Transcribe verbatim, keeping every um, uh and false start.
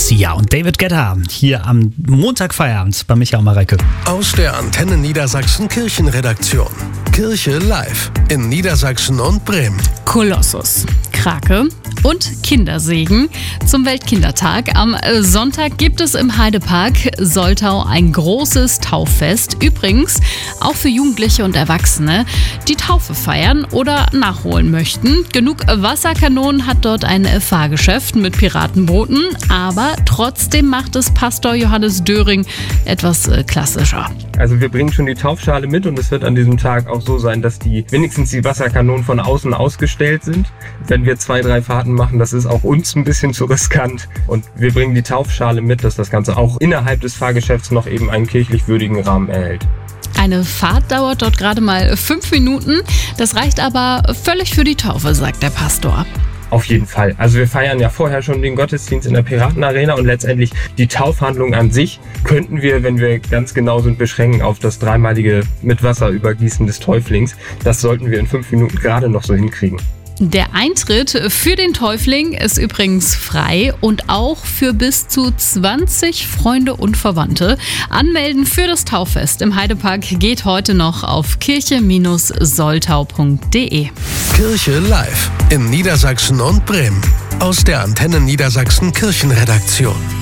Sia und David Guetta hier am Montagfeierabend bei Micha und Mareike. Aus der Antenne Niedersachsen Kirchenredaktion. Kirche live in Niedersachsen und Bremen. Kolossus, Krake und Kindersegen. Zum Weltkindertag am Sonntag gibt es im Heidepark Soltau ein großes Tauffest. Übrigens auch für Jugendliche und Erwachsene, die Taufe feiern oder nachholen möchten. Genug Wasserkanonen hat dort ein Fahrgeschäft mit Piratenbooten, aber trotzdem macht es Pastor Johannes Döring etwas klassischer. Also wir bringen schon die Taufschale mit und es wird an diesem Tag auch so sein, dass die wenigstens die Wasserkanonen von außen ausgestellt sind. Wenn wir zwei, drei Fahrten machen, das ist auch uns ein bisschen zu riskant. Und wir bringen die Taufschale mit, dass das Ganze auch innerhalb des Fahrgeschäfts noch eben einen kirchlich würdigen Rahmen erhält. Eine Fahrt dauert dort gerade mal fünf Minuten. Das reicht aber völlig für die Taufe, sagt der Pastor. Auf jeden Fall. Also wir feiern ja vorher schon den Gottesdienst in der Piratenarena und letztendlich die Taufhandlung an sich könnten wir, wenn wir ganz genau sind, beschränken auf das dreimalige mit Wasser übergießen des Täuflings. Das sollten wir in fünf Minuten gerade noch so hinkriegen. Der Eintritt für den Täufling ist übrigens frei und auch für bis zu zwanzig Freunde und Verwandte. Anmelden für das Tauffest im Heidepark geht heute noch auf kirche Soltau punkt de. Kirche live in Niedersachsen und Bremen. Aus der Antenne Niedersachsen Kirchenredaktion.